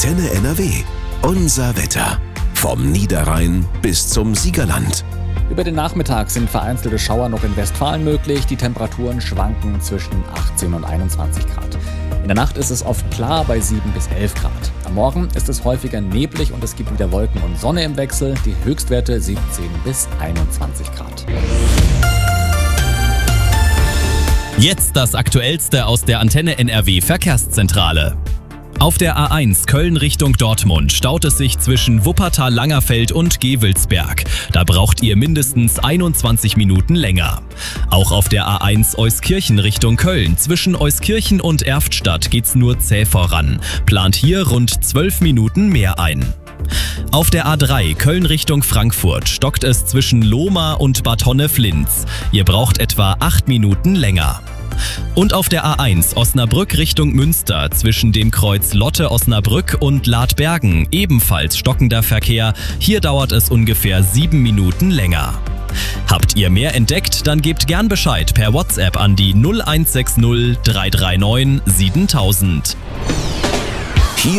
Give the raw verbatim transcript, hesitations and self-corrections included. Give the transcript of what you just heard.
Antenne N R W. Unser Wetter. Vom Niederrhein bis zum Siegerland. Über den Nachmittag sind vereinzelte Schauer noch in Westfalen möglich. Die Temperaturen schwanken zwischen achtzehn und einundzwanzig Grad. In der Nacht ist es oft klar bei sieben bis elf Grad. Am Morgen ist es häufiger neblig und es gibt wieder Wolken und Sonne im Wechsel. Die Höchstwerte siebzehn bis einundzwanzig Grad. Jetzt das Aktuellste aus der Antenne N R W Verkehrszentrale. Auf der A eins Köln Richtung Dortmund staut es sich zwischen Wuppertal-Langerfeld und Gevelsberg. Da braucht ihr mindestens einundzwanzig Minuten länger. Auch auf der A eins Euskirchen Richtung Köln zwischen Euskirchen und Erftstadt geht's nur zäh voran. Plant hier rund zwölf Minuten mehr ein. Auf der A drei Köln Richtung Frankfurt stockt es zwischen Lohmar und Bad Honnef-Linz. Ihr braucht etwa acht Minuten länger. Und auf der A eins Osnabrück Richtung Münster zwischen dem Kreuz Lotte-Osnabrück und Ladbergen ebenfalls stockender Verkehr. Hier dauert es ungefähr sieben Minuten länger. Habt ihr mehr entdeckt? Dann gebt gern Bescheid per WhatsApp an die null eins sechs null drei drei neun siebentausend.